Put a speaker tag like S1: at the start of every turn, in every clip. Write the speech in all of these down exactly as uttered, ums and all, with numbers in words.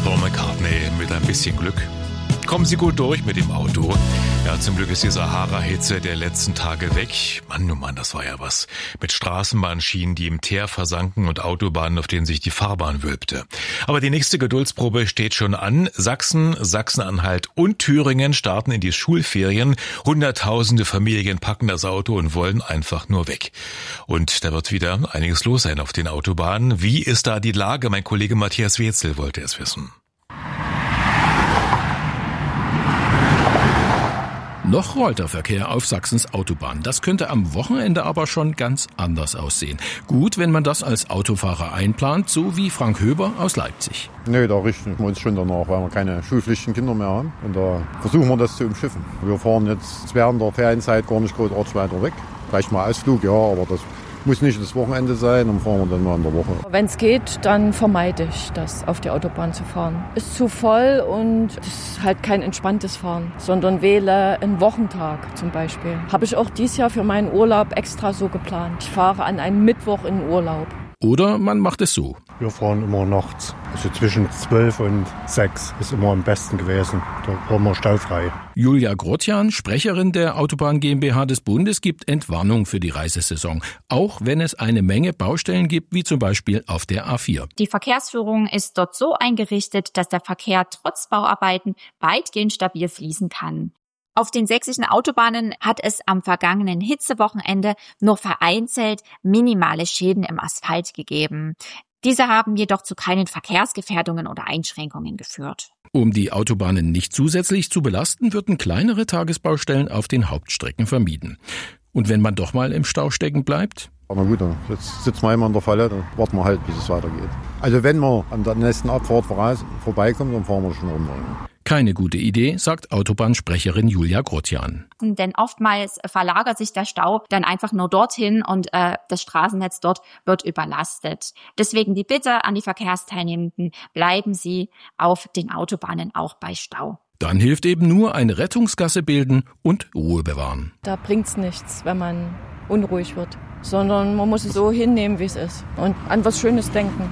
S1: Paul McCartney mit ein bisschen Glück. Kommen Sie gut durch mit dem Auto. Ja, zum Glück ist die Sahara-Hitze der letzten Tage weg. Mann, oh Mann, das war ja was. Mit Straßenbahnschienen, die im Teer versanken und Autobahnen, auf denen sich die Fahrbahn wölbte. Aber die nächste Geduldsprobe steht schon an. Sachsen, Sachsen-Anhalt und Thüringen starten in die Schulferien. Hunderttausende Familien packen das Auto und wollen einfach nur weg. Und da wird wieder einiges los sein auf den Autobahnen. Wie ist da die Lage? Mein Kollege Matthias Wetzel wollte es wissen.
S2: Noch rollt der Verkehr auf Sachsens Autobahn. Das könnte am Wochenende aber schon ganz anders aussehen. Gut, wenn man das als Autofahrer einplant, so wie Frank Höber aus Leipzig.
S3: Nee, da richten wir uns schon danach, weil wir keine schulpflichtigen Kinder mehr haben. Und da versuchen wir das zu umschiffen. Wir fahren jetzt während der Ferienzeit gar nicht groß weiter weg. Vielleicht mal Ausflug, ja, aber das muss nicht das Wochenende sein, dann fahren wir dann mal in der Woche.
S4: Wenn es geht, dann vermeide ich das, auf die Autobahn zu fahren. Ist zu voll und es ist halt kein entspanntes Fahren, sondern wähle einen Wochentag zum Beispiel. Habe ich auch dieses Jahr für meinen Urlaub extra so geplant. Ich fahre an einem Mittwoch in den Urlaub.
S2: Oder man macht es so.
S5: Wir fahren immer nachts. Also zwischen zwölf und sechs ist immer am besten gewesen. Da waren wir staufrei.
S2: Julia Grotjan, Sprecherin der Autobahn GmbH des Bundes, gibt Entwarnung für die Reisesaison. Auch wenn es eine Menge Baustellen gibt, wie zum Beispiel auf der A vier.
S6: Die Verkehrsführung ist dort so eingerichtet, dass der Verkehr trotz Bauarbeiten weitgehend stabil fließen kann. Auf den sächsischen Autobahnen hat es am vergangenen Hitzewochenende nur vereinzelt minimale Schäden im Asphalt gegeben. Diese haben jedoch zu keinen Verkehrsgefährdungen oder Einschränkungen geführt.
S2: Um die Autobahnen nicht zusätzlich zu belasten, würden kleinere Tagesbaustellen auf den Hauptstrecken vermieden. Und wenn man doch mal im Stau stecken bleibt?
S3: Na gut, jetzt sitzen wir immer in der Falle, dann warten wir halt, bis es weitergeht. Also wenn wir an der nächsten Abfahrt vorbeikommen, dann fahren wir schon runter.
S2: Keine gute Idee, sagt Autobahnsprecherin Julia Grotjan.
S6: Denn oftmals verlagert sich der Stau dann einfach nur dorthin und äh, das Straßennetz dort wird überlastet. Deswegen die Bitte an die Verkehrsteilnehmenden, bleiben Sie auf den Autobahnen auch bei Stau.
S2: Dann hilft eben nur eine Rettungsgasse bilden und Ruhe bewahren.
S4: Da bringt's nichts, wenn man unruhig wird, sondern man muss es so hinnehmen, wie es ist und an was Schönes denken.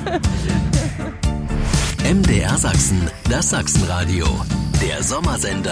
S7: M D R Sachsen, das Sachsenradio, der Sommersender.